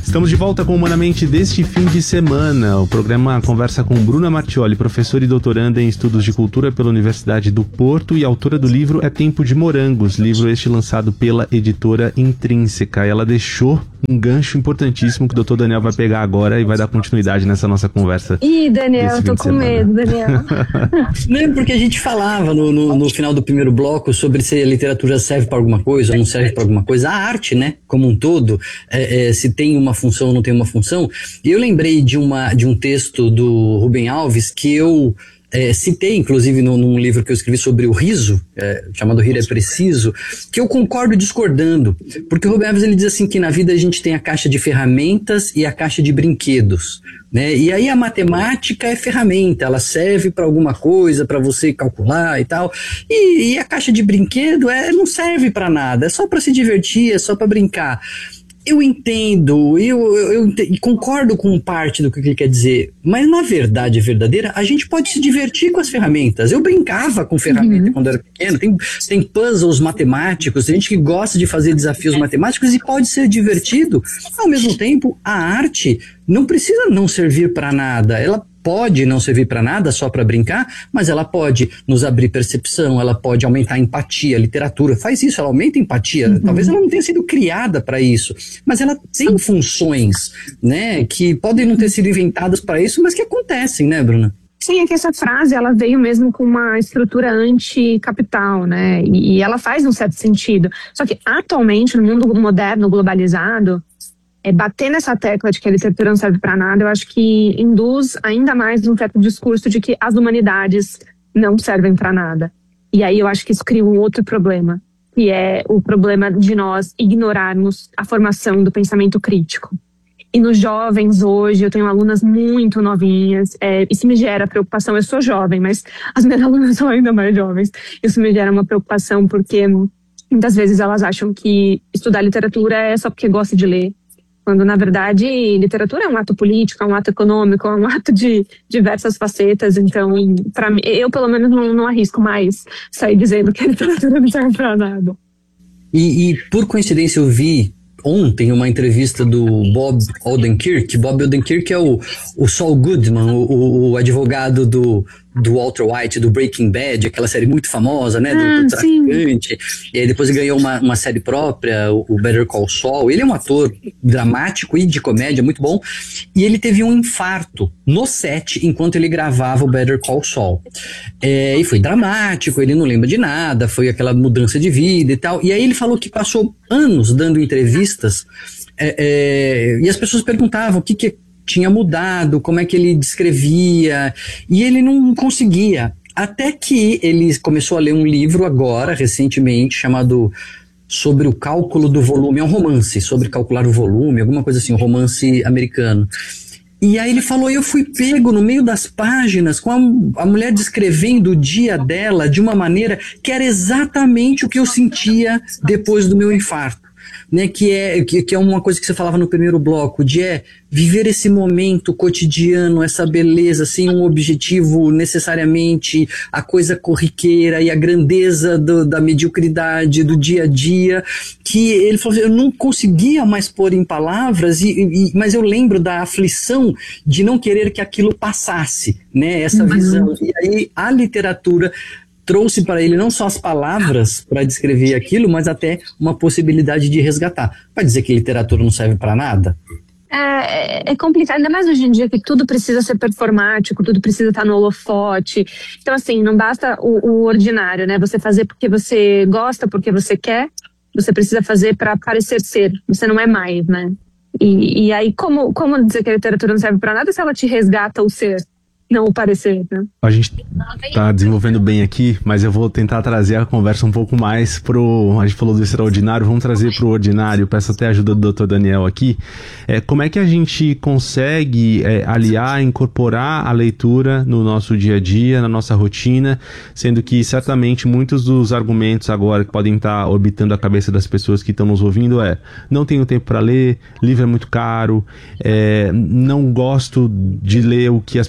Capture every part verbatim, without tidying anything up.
Estamos de volta com Humanamente deste fim de semana. O programa conversa com Bruna Martioli, professora e doutoranda em Estudos de Cultura pela Universidade do Porto e autora do livro É Tempo de Morangos, livro este lançado pela editora Intrínseca. Ela deixou um gancho importantíssimo que o doutor Daniel vai pegar agora e vai dar continuidade nessa nossa conversa. Ih, Daniel, eu tô com medo, Daniel. Não, porque a gente falava no, no, no final do primeiro bloco sobre se a literatura serve para alguma coisa ou não serve para alguma coisa. A arte, né, como um todo, é, é, se tem uma função ou não tem uma função. E eu lembrei de, uma, de um texto do Rubem Alves que eu É, citei, inclusive, no, num livro que eu escrevi sobre o riso, é, chamado Rir é Preciso, que eu concordo discordando, porque o Rubem Alves ele diz assim que na vida a gente tem a caixa de ferramentas e a caixa de brinquedos, né? E aí a matemática é ferramenta, ela serve para alguma coisa, para você calcular e tal, e, e a caixa de brinquedo é, não serve para nada, é só para se divertir, é só para brincar. Eu entendo, eu, eu, eu entendo, concordo com parte do que ele quer dizer, mas na verdade verdadeira, a gente pode se divertir com as ferramentas. Eu brincava com ferramenta uhum. quando eu era pequeno, tem, tem puzzles matemáticos, tem gente que gosta de fazer desafios matemáticos e pode ser divertido. Ao mesmo tempo, a arte não precisa não servir para nada, ela pode não servir para nada, só para brincar, mas ela pode nos abrir percepção, ela pode aumentar a empatia. A literatura faz isso, ela aumenta a empatia. Uhum. Talvez ela não tenha sido criada para isso, mas ela tem funções, né, que podem não ter sido inventadas para isso, mas que acontecem, né, Bruna? Sim, é que essa frase, ela veio mesmo com uma estrutura anticapital, né, e, e ela faz um certo sentido. Só que atualmente, no mundo moderno, globalizado, É, bater nessa tecla de que a literatura não serve para nada, eu acho que induz ainda mais um certo discurso de que as humanidades não servem para nada. E aí eu acho que isso cria um outro problema, que é o problema de nós ignorarmos a formação do pensamento crítico. E nos jovens hoje, eu tenho alunas muito novinhas, é, isso me gera preocupação. Eu sou jovem, mas as minhas alunas são ainda mais jovens. Isso me gera uma preocupação porque muitas vezes elas acham que estudar literatura é só porque gosta de ler, quando, na verdade, literatura é um ato político, é um ato econômico, é um ato de diversas facetas. Então, para mim, eu, pelo menos, não, não arrisco mais sair dizendo que a literatura não serve para nada. E, e, por coincidência, eu vi ontem uma entrevista do Bob Odenkirk. Bob Odenkirk é o, o Saul Goodman, o, o advogado do, do Walter White, do Breaking Bad, aquela série muito famosa, né, do, ah, do traficante. E aí depois ele ganhou uma, uma série própria, o, o Better Call Saul. Ele é um ator dramático e de comédia muito bom. E ele teve um infarto no set enquanto ele gravava o Better Call Saul. É, e foi dramático, ele não lembra de nada, foi aquela mudança de vida e tal. E aí ele falou que passou anos dando entrevistas é, é, e as pessoas perguntavam o que que tinha mudado, como é que ele descrevia, e ele não conseguia. Até que ele começou a ler um livro agora, recentemente, chamado Sobre o Cálculo do Volume. É um romance sobre calcular o volume, alguma coisa assim, um romance americano. E aí ele falou, eu fui pego no meio das páginas com a, a mulher descrevendo o dia dela de uma maneira que era exatamente o que eu sentia depois do meu infarto. Né, que, é, que, que é uma coisa que você falava no primeiro bloco, de é, viver esse momento cotidiano, essa beleza, sem um objetivo necessariamente, a coisa corriqueira e a grandeza do, da mediocridade do dia a dia, que ele falou assim, eu não conseguia mais pôr em palavras, e, e, mas eu lembro da aflição de não querer que aquilo passasse, né, essa uhum. visão. E aí a literatura trouxe para ele não só as palavras para descrever aquilo, mas até uma possibilidade de resgatar. Vai dizer que literatura não serve para nada? É, é complicado, ainda mais hoje em dia que tudo precisa ser performático, tudo precisa estar no holofote. Então, assim, não basta o, o ordinário, né? Você fazer porque você gosta, porque você quer, você precisa fazer para parecer ser, você não é mais, né? E, e aí, como, como dizer que a literatura não serve para nada se ela te resgata o ser? Não o parecer, né? A gente tá desenvolvendo bem aqui, mas eu vou tentar trazer a conversa um pouco mais pro... A gente falou do extraordinário, vamos trazer pro ordinário. Peço até a ajuda do doutor Daniel aqui. É, como é que a gente consegue é, aliar, incorporar a leitura no nosso dia a dia, na nossa rotina, sendo que certamente muitos dos argumentos agora que podem estar orbitando a cabeça das pessoas que estão nos ouvindo é: não tenho tempo para ler, livro é muito caro, é, não gosto de ler o que as pessoas estão lendo,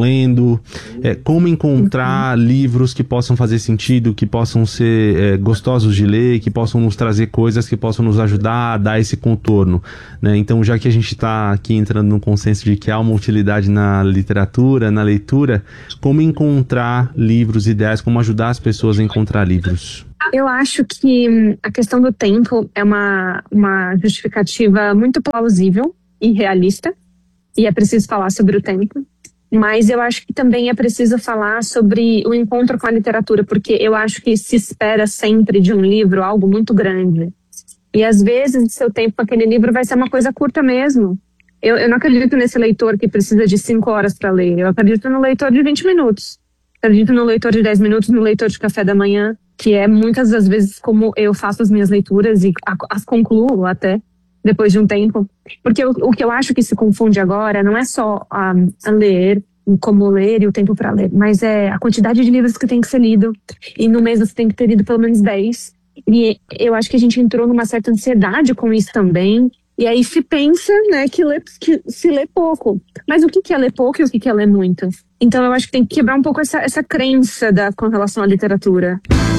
lendo, é, como encontrar uhum. livros que possam fazer sentido, que possam ser é, gostosos de ler, que possam nos trazer coisas que possam nos ajudar a dar esse contorno, né? Então, já que a gente está aqui entrando no consenso de que há uma utilidade na literatura, na leitura, como encontrar livros ideais, como ajudar as pessoas a encontrar livros? Eu acho que a questão do tempo é uma, uma justificativa muito plausível e realista, e é preciso falar sobre o tempo, mas eu acho que também é preciso falar sobre o encontro com a literatura, porque eu acho que se espera sempre de um livro algo muito grande, e às vezes o seu tempo com aquele livro vai ser uma coisa curta mesmo. Eu, eu não acredito nesse leitor que precisa de cinco horas para ler, eu acredito no leitor de vinte minutos, acredito no leitor de dez minutos, no leitor de café da manhã, que é muitas das vezes como eu faço as minhas leituras e as concluo até depois de um tempo. Porque o, o que eu acho que se confunde agora não é só a, a ler, como ler e o tempo para ler, mas é a quantidade de livros que tem que ser lido. E no mês você tem que ter lido pelo menos dez. E eu acho que a gente entrou numa certa ansiedade com isso também. E aí se pensa, né, que, lê, que se lê pouco. Mas o que é ler pouco e o que é ler muito? Então eu acho que tem que quebrar um pouco essa, essa crença da, com relação à literatura.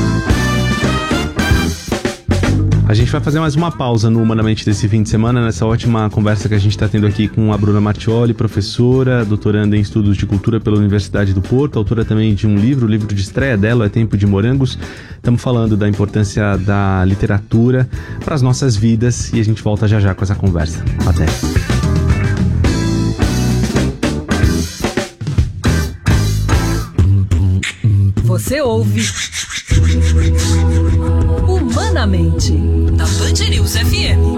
A gente vai fazer mais uma pausa no Humanamente desse fim de semana, nessa ótima conversa que a gente está tendo aqui com a Bruna Martioli, professora, doutoranda em Estudos de Cultura pela Universidade do Porto, autora também de um livro, o livro de estreia dela é Tempo de Morangos. Estamos falando da importância da literatura para as nossas vidas e a gente volta já já com essa conversa. Até! Você ouve Humanamente, da Band News F M.